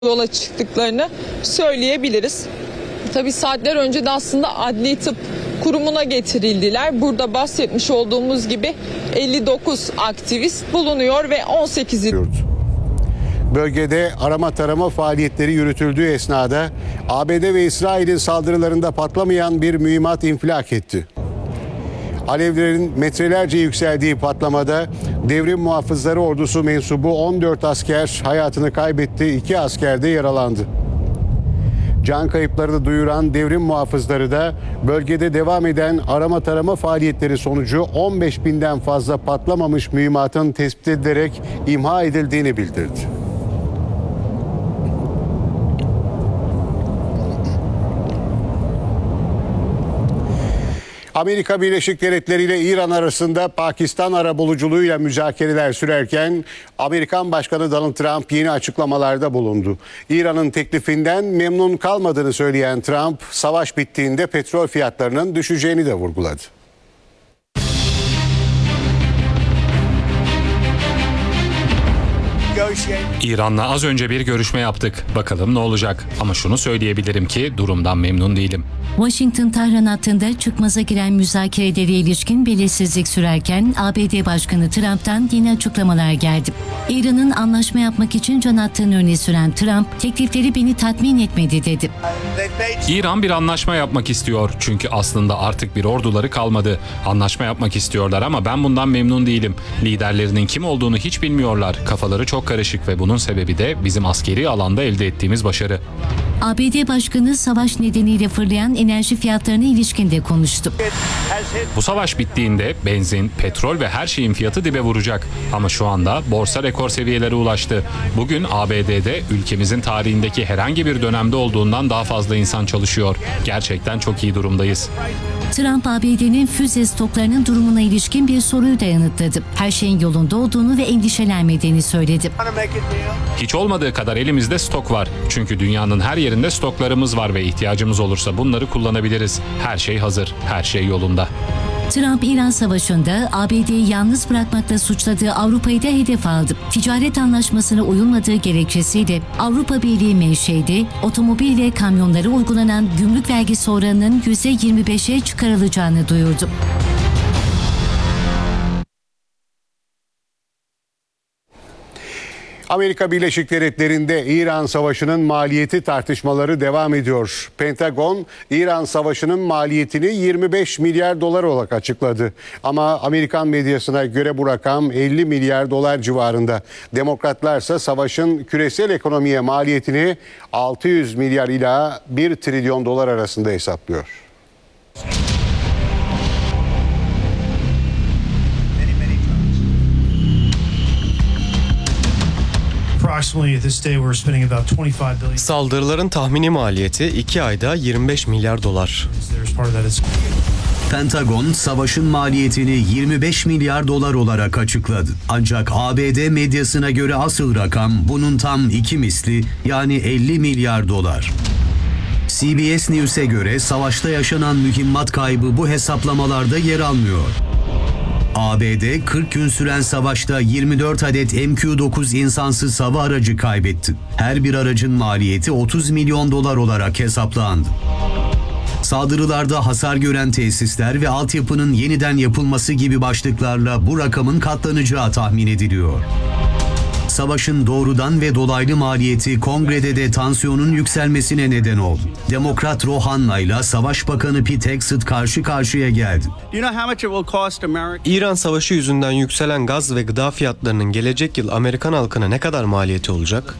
yola çıktıklarını söyleyebiliriz. Tabii saatler önce de aslında Adli Tıp Kurumu'na getirildiler. Burada bahsetmiş olduğumuz gibi 59 aktivist bulunuyor ve 18'i... Bölgede arama tarama faaliyetleri yürütüldüğü esnada ABD ve İsrail'in saldırılarında patlamayan bir mühimmat infilak etti. Alevlerin metrelerce yükseldiği patlamada Devrim Muhafızları Ordusu mensubu 14 asker hayatını kaybetti, 2 asker de yaralandı. Can kayıplarını duyuran Devrim Muhafızları da bölgede devam eden arama tarama faaliyetleri sonucu 15.000'den fazla patlamamış mühimmatın tespit edilerek imha edildiğini bildirdi. Amerika Birleşik Devletleri ile İran arasında Pakistan arabuluculuğuyla müzakereler sürerken Amerikan Başkanı Donald Trump yeni açıklamalarda bulundu. İran'ın teklifinden memnun kalmadığını söyleyen Trump, savaş bittiğinde petrol fiyatlarının düşeceğini de vurguladı. İran'la az önce bir görüşme yaptık. Bakalım ne olacak. Ama şunu söyleyebilirim ki durumdan memnun değilim. Washington-Tahran hattında çıkmaza giren müzakerelere ilişkin belirsizlik sürerken ABD Başkanı Trump'tan yeni açıklamalar geldi. İran'ın anlaşma yapmak için can attığını öne süren Trump, teklifleri beni tatmin etmedi dedi. İran bir anlaşma yapmak istiyor. Çünkü aslında artık bir orduları kalmadı. Anlaşma yapmak istiyorlar ama ben bundan memnun değilim. Liderlerinin kim olduğunu hiç bilmiyorlar. Kafaları çok karışık ve bunun sebebi de bizim askeri alanda elde ettiğimiz başarı. ABD Başkanı savaş nedeniyle fırlayan enerji fiyatlarına ilişkin de konuştu. Bu savaş bittiğinde benzin, petrol ve her şeyin fiyatı dibe vuracak. Ama şu anda borsa rekor seviyelere ulaştı. Bugün ABD'de ülkemizin tarihindeki herhangi bir dönemde olduğundan daha fazla insan çalışıyor. Gerçekten çok iyi durumdayız. Trump, ABD'nin füze stoklarının durumuna ilişkin bir soruyu da yanıtladı. Her şeyin yolunda olduğunu ve endişelenmediğini söyledi. Hiç olmadığı kadar elimizde stok var. Çünkü dünyanın her yerinde stoklarımız var ve ihtiyacımız olursa bunları kullanabiliriz. Her şey hazır, her şey yolunda. Trump, İran Savaşı'nda ABD'yi yalnız bırakmakla suçladığı Avrupa'yı da hedef aldı. Ticaret anlaşmasına uyulmadığı gerekçesiyle Avrupa Birliği menşeli otomobil ve kamyonlara uygulanan gümrük vergisi oranının %25'e çıkarılacağını duyurdu. Amerika Birleşik Devletleri'nde İran Savaşı'nın maliyeti tartışmaları devam ediyor. Pentagon, İran Savaşı'nın maliyetini 25 milyar dolar olarak açıkladı. Ama Amerikan medyasına göre bu rakam 50 milyar dolar civarında. Demokratlarsa savaşın küresel ekonomiye maliyetini 600 milyar ila 1 trilyon dolar arasında hesaplıyor. Saldırıların tahmini maliyeti 2 ayda 25 milyar dolar. Pentagon, savaşın maliyetini 25 milyar dolar olarak açıkladı. Ancak ABD medyasına göre asıl rakam bunun tam 2 misli, yani 50 milyar dolar. CBS News'e göre savaşta yaşanan mühimmat kaybı bu hesaplamalarda yer almıyor. ABD 40 gün süren savaşta 24 adet MQ-9 insansız hava aracı kaybetti. Her bir aracın maliyeti 30 milyon dolar olarak hesaplandı. Saldırılarda hasar gören tesisler ve altyapının yeniden yapılması gibi başlıklarla bu rakamın katlanacağı tahmin ediliyor. Savaşın doğrudan ve dolaylı maliyeti Kongrede de tansiyonun yükselmesine neden oldu. Demokrat Ro Khanna ile Savaş Bakanı Pete Hegseth karşı karşıya geldi. İran Savaşı yüzünden yükselen gaz ve gıda fiyatlarının gelecek yıl Amerikan halkına ne kadar maliyeti olacak?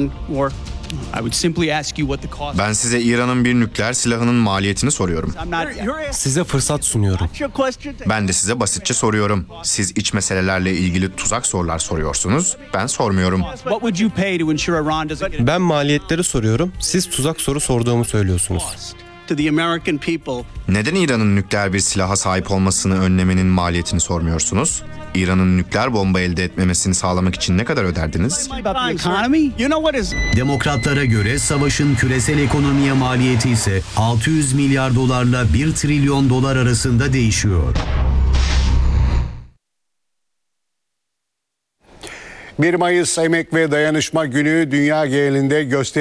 Ben size İran'ın bir nükleer silahının maliyetini soruyorum. Size fırsat sunuyorum. Ben de size basitçe soruyorum. Siz iç meselelerle ilgili tuzak sorular soruyorsunuz. Ben sormuyorum. Ben maliyetleri soruyorum, siz tuzak soru sorduğumu söylüyorsunuz. Neden İran'ın nükleer bir silaha sahip olmasını önlemenin maliyetini sormuyorsunuz? İran'ın nükleer bomba elde etmemesini sağlamak için ne kadar öderdiniz? Demokratlara göre savaşın küresel ekonomiye maliyeti ise 600 milyar dolarla 1 trilyon dolar arasında değişiyor. 1 Mayıs Emek ve Dayanışma Günü dünya genelinde gösteri